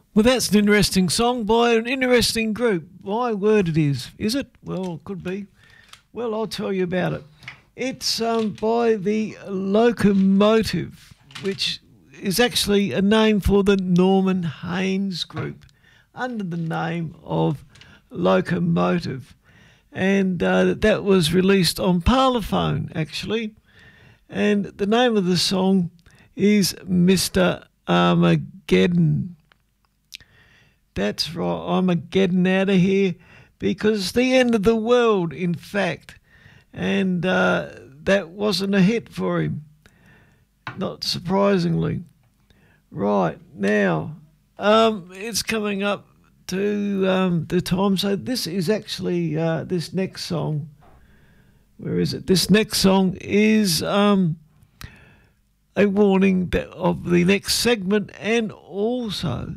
Well, that's an interesting song by an interesting group. My word, it is. Is it? Well, it could be. Well, I'll tell you about it. It's by the Locomotive, which is actually a name for the Norman Haynes group under the name of Locomotive. And that was released on Parlophone, actually. And the name of the song is Mr. Armageddon. That's right, I'm getting out of here because it's the end of the world, in fact. And that wasn't a hit for him, not surprisingly. Right, now, it's coming up to the time. So this is actually, this next song, where is it? This next song is a warning of the next segment, and also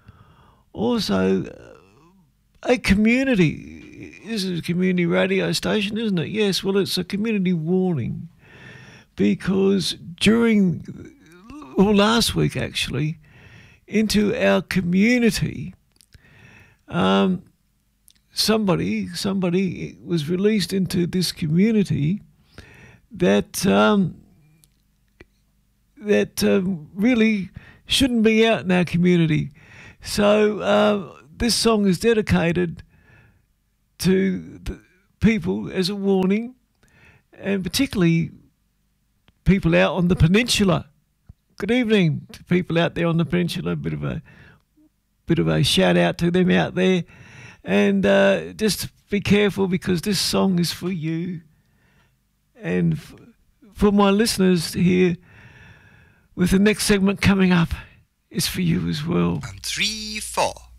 a community. This is a community radio station, isn't it? Yes, well, it's a community warning because last week actually, into our community, somebody was released into this community that really shouldn't be out in our community. So this song is dedicated to the people as a warning, and particularly people out on the peninsula. Good evening to people out there on the peninsula. Bit of a shout out to them out there, and just be careful because this song is for you and for my listeners here. With the next segment coming up, is for you as well. And 3, 4.